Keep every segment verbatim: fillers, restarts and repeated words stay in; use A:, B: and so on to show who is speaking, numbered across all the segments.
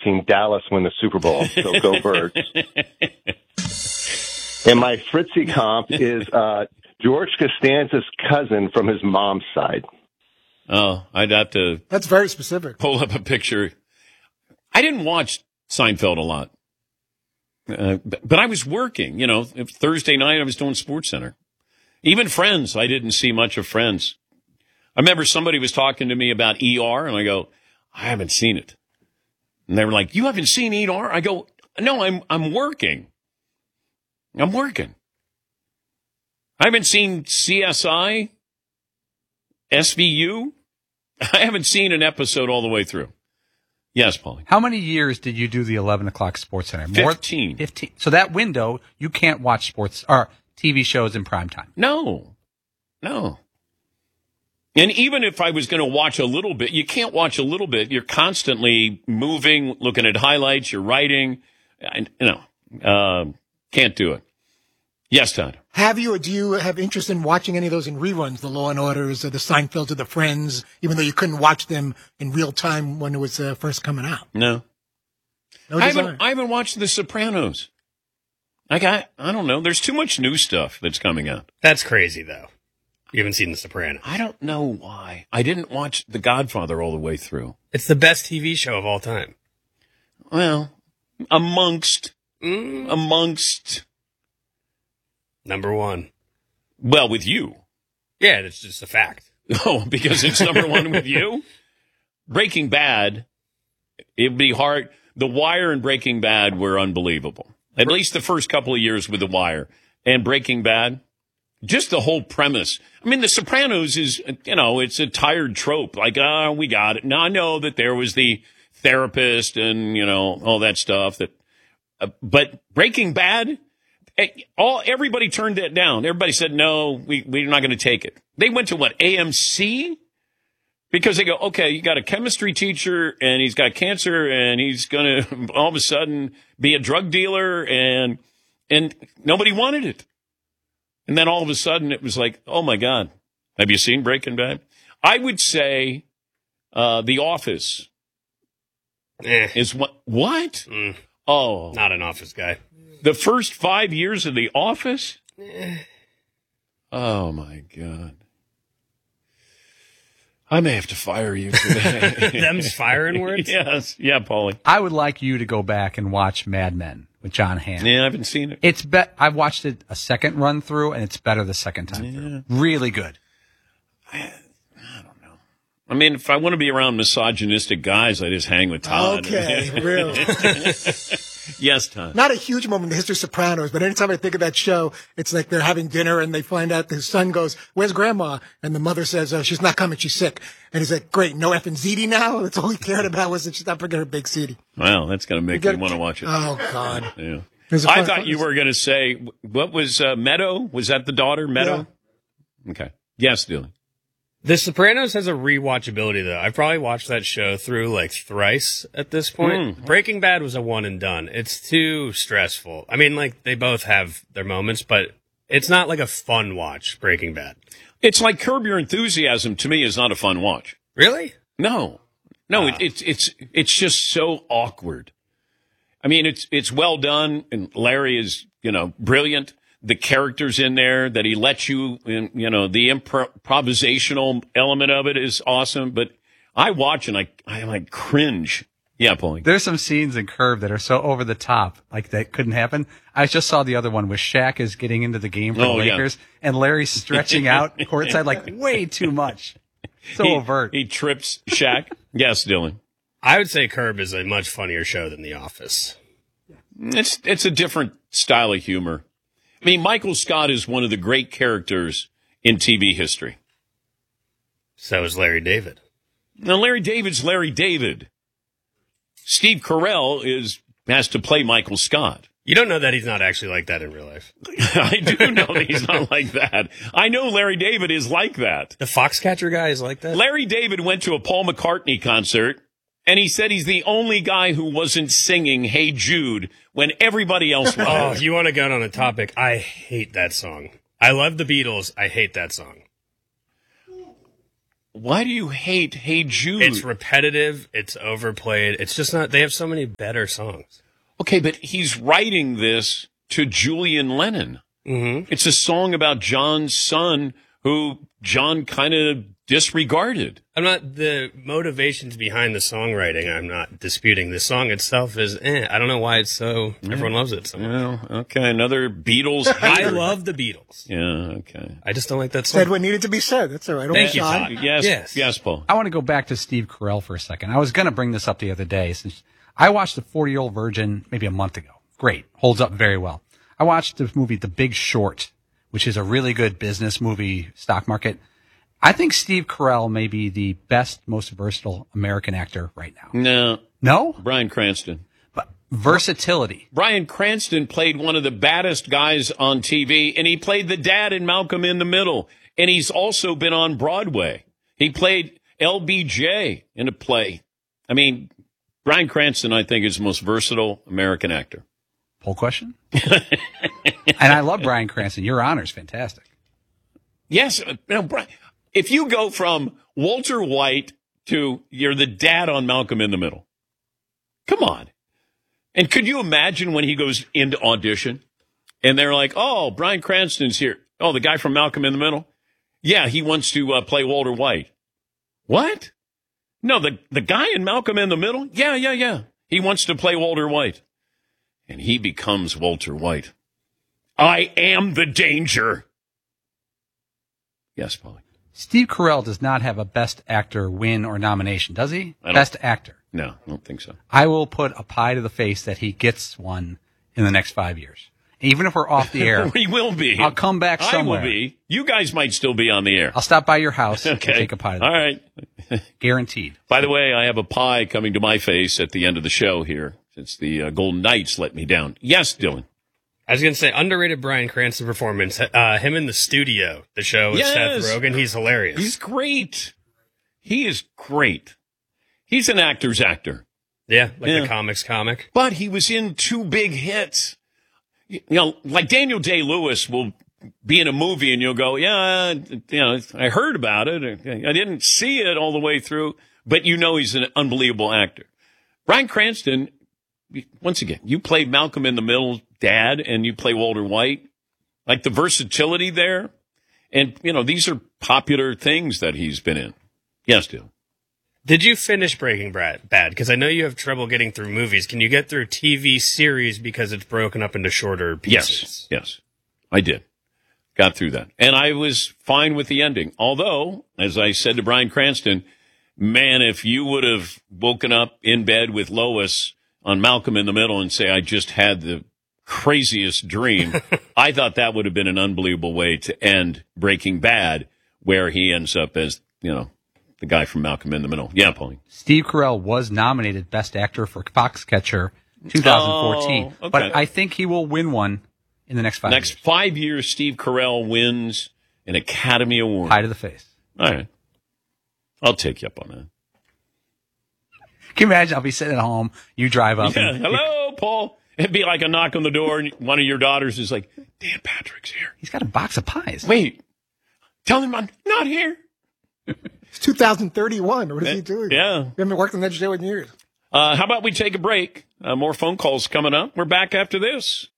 A: seen Dallas win the Super Bowl, so go Birds. And my Fritzy comp is uh, George Costanza's cousin from his mom's side.
B: Oh, I'd have to...
C: That's very specific.
B: Pull up a picture. I didn't watch Seinfeld a lot. Uh, but, but I was working, you know. Thursday night I was doing SportsCenter. Even Friends, I didn't see much of Friends. I remember somebody was talking to me about E R, and I go, I haven't seen it. And they were like, you haven't seen E R? I go, no, I'm I'm working. I'm working. I haven't seen C S I, S V U. I haven't seen an episode all the way through. Yes, Paulie.
D: How many years did you do the eleven o'clock Sports Center?
B: More, Fifteen.
D: Fifteen. So that window, you can't watch sports or T V shows in prime time.
B: No, no. And even if I was going to watch a little bit, you can't watch a little bit. You're constantly moving, looking at highlights. You're writing. I, you know, uh, can't do it. Yes, Todd.
C: Have you or do you have interest in watching any of those in reruns, the Law and Orders or the Seinfelds or the Friends, even though you couldn't watch them in real time when it was uh, first coming out?
B: No.
C: No
B: I
C: desire.
B: haven't, I haven't watched The Sopranos. Like, I, I don't know. There's too much new stuff that's coming out.
E: That's crazy, though. You haven't seen The Sopranos.
B: I don't know why. I didn't watch The Godfather all the way through.
E: It's the best T V show of all time.
B: Well, amongst,
E: Mm.
B: amongst,
E: Number one.
B: well, with you.
E: Yeah, that's just a fact.
B: Oh, because it's number one with you? Breaking Bad, it'd be hard. The Wire and Breaking Bad were unbelievable. At least the first couple of years with The Wire. And Breaking Bad, just the whole premise. I mean, The Sopranos is, you know, it's a tired trope. Like, ah, oh, we got it. Now, I know that there was the therapist and, you know, all that stuff. That, uh, but Breaking Bad, all everybody turned it down. Everybody said, no, we, we're not going to take it. They went to, what, A M C? Because they go, okay, you got a chemistry teacher, and he's got cancer, and he's going to all of a sudden be a drug dealer, and and nobody wanted it. And then all of a sudden it was like, oh, my God, have you seen Breaking Bad? I would say uh, The Office
E: Eh.
B: is what? What?
E: Mm.
B: Oh.
E: Not an Office guy.
B: The first five years of The Office? Eh. Oh, my God. I may have to fire you today.
E: Them's firing words?
B: Yes. Yeah, Paulie.
D: I would like you to go back and watch Mad Men with John Hamm.
B: Yeah, I haven't seen it.
D: It's be- I've watched it a second run through, and it's better the second time
B: yeah.
D: through. Really good.
B: I, I don't know. I mean, if I want to be around misogynistic guys, I just hang with Todd.
C: Okay, really.
B: Yes, Todd.
C: Not a huge moment in the history of Sopranos, but anytime I think of that show, it's like they're having dinner and they find out his son goes, where's grandma? And the mother says, oh, she's not coming, she's sick. And he's like, great, no effing Ziti now? That's all he cared about was that she's not bringing her big Ziti.
B: Wow, that's going to make me want to watch it.
C: Oh, God.
B: Yeah.
C: I
B: thought you were going to say, what was uh, Meadow? Was that the daughter, Meadow? Yeah. Okay. Yes, Dylan.
E: The Sopranos has a rewatchability, though. I've probably watched that show through like thrice at this point. Mm. Breaking Bad was a one and done. It's too stressful. I mean, like, they both have their moments, but it's not like a fun watch, Breaking Bad.
B: It's like Curb Your Enthusiasm, to me, is not a fun watch.
E: Really?
B: No. No,
E: uh.
B: it, it's it's it's just so awkward. I mean, it's it's well done, and Larry is, you know, brilliant. The characters in there that he lets you in, you know, the impro- improvisational element of it is awesome. But I watch and I, I like cringe. Yeah, Paulie.
D: There's some scenes in Curb that are so over the top, like that couldn't happen. I just saw the other one where Shaq is getting into the game for
B: oh,
D: the Lakers, yeah. and Larry's stretching out courtside like way too much. So
B: he,
D: overt.
B: He trips Shaq. Yes, Dylan.
E: I would say Curb is a much funnier show than The Office.
B: It's it's a different style of humor. I mean, Michael Scott is one of the great characters in T V history.
E: So is Larry David.
B: Now, Larry David's Larry David. Steve Carell is has to play Michael Scott.
E: You don't know that he's not actually like that in real life.
B: I do know that he's not like that. I know Larry David is like that.
E: The Foxcatcher guy is like that?
B: Larry David went to a Paul McCartney concert, and he said he's the only guy who wasn't singing Hey Jude when everybody else was.
E: Oh, if you want to get on a topic, I hate that song. I love the Beatles. I hate that song.
B: Why do you hate Hey Jude?
E: It's repetitive. It's overplayed. It's just not. They have so many better songs.
B: Okay, but he's writing this to Julian Lennon.
E: Mm-hmm.
B: It's a song about John's son who John kind of disregarded.
E: I'm not the motivations behind the songwriting. I'm not disputing. The song itself is. Eh, I don't know why it's so. Everyone loves it so much.
B: Well, okay, another Beatles.
E: I
B: hater.
E: love the Beatles.
B: Yeah, okay.
E: I just don't like that song.
C: Said what needed to be said. That's all right.
E: Thank you,
C: Sean.
E: Todd.
B: Yes,
E: Yes.
B: yes, Paul.
D: I want to go back to Steve Carell for a second. I was going to bring this up the other day since I watched The forty-Year-Old Virgin maybe a month ago. Great. Holds up very well. I watched the movie The Big Short, which is a really good business movie, stock market. I think Steve Carell may be the best, most versatile American actor right now.
B: No,
D: No?
B: Bryan Cranston.
D: But versatility.
B: Bryan Cranston played one of the baddest guys on T V, and he played the dad in Malcolm in the Middle. And he's also been on Broadway. He played L B J in a play. I mean, Bryan Cranston, I think, is the most versatile American actor.
D: Poll question? And I love Bryan Cranston. Your honor's fantastic.
B: Yes, you know, Brian, if you go from Walter White to you're the dad on Malcolm in the Middle, come on. And could you imagine when he goes into audition and they're like, oh, Bryan Cranston's here. Oh, the guy from Malcolm in the Middle? Yeah, he wants to uh, play Walter White. What? No, the, the guy in Malcolm in the Middle? Yeah, yeah, yeah. He wants to play Walter White. And he becomes Walter White. I am the danger. Yes, Paulie.
D: Steve Carell does not have a Best Actor win or nomination, does he?
B: I don't-
D: Best Actor.
B: No, I don't think so.
D: I will put a pie to the face that he gets one in the next five years. Even if we're off the air,
B: We will be.
D: I'll come back somewhere.
B: I will be. You guys might still be on the air.
D: I'll stop by your house
B: Okay.
D: and take a pie to the
B: All
D: face.
B: right.
D: Guaranteed.
B: By the way, I have a pie coming to my face at the end of the show here since the uh, Golden Knights let me down. Yes, Dylan.
E: I was going to say, underrated Bryan Cranston performance. Uh, him in the studio, the show with
B: Yes.
E: Seth Rogen. He's hilarious.
B: He's great. He is great. He's an actor's actor.
E: yeah, like
B: Yeah.
E: the comics comic.
B: But he was in two big hits. You know, like Daniel Day-Lewis will be in a movie and you'll go, yeah, you know, I heard about it. I didn't see it all the way through, but you know he's an unbelievable actor. Bryan Cranston, once again, you play Malcolm in the Middle dad and you play Walter White. Like the versatility there. And, you know, these are popular things that he's been in. Yes, Dylan.
E: Did you finish Breaking Bad? Because I know you have trouble getting through movies. Can you get through T V series because it's broken up into shorter pieces?
B: Yes, yes, I did. Got through that. And I was fine with the ending. Although, as I said to Bryan Cranston, man, if you would have woken up in bed with Lois on Malcolm in the Middle and say, I just had the craziest dream, I thought that would have been an unbelievable way to end Breaking Bad, where he ends up as, you know, the guy from Malcolm in the Middle. Yeah, Pauline.
D: Steve Carell was nominated Best Actor for Foxcatcher twenty fourteen,
B: Oh, okay.
D: but I think he will win one in the next five
B: Next
D: years.
B: five years, Steve Carell wins an Academy Award.
D: Pie to the face.
B: All right. I'll take you up on that.
D: Can you imagine? I'll be sitting at home, you drive up.
B: Yeah,
D: and
B: hello, Paul. It'd be like a knock on the door, and one of your daughters is like, Dan Patrick's here.
D: He's got a box of pies.
B: Wait, tell him I'm not here.
C: It's two thousand thirty-one. What is he doing?
B: Yeah.
C: We haven't worked on that show in years.
B: Uh, how about we take a break? Uh, more phone calls coming up. We're back after this.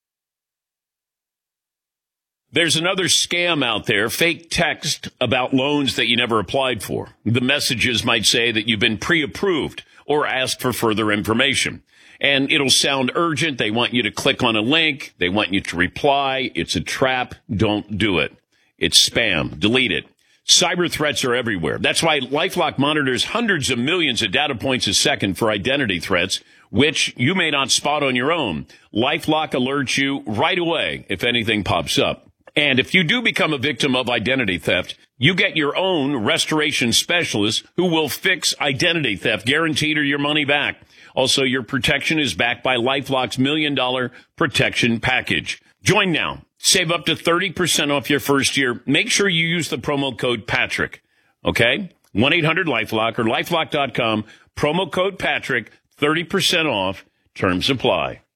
B: There's another scam out there, fake text about loans that you never applied for. The messages might say that you've been pre-approved or asked for further information. And it'll sound urgent. They want you to click on a link. They want you to reply. It's a trap. Don't do it. It's spam. Delete it. Cyber threats are everywhere. That's why LifeLock monitors hundreds of millions of data points a second for identity threats, which you may not spot on your own. LifeLock alerts you right away if anything pops up. And if you do become a victim of identity theft, you get your own restoration specialist who will fix identity theft, guaranteed, or your money back. Also, your protection is backed by LifeLock's million dollar protection package. Join now. Save up to thirty percent off your first year. Make sure you use the promo code Patrick. Okay? one eight hundred LifeLock or lifelock dot com. Promo code Patrick, thirty percent off. Terms apply.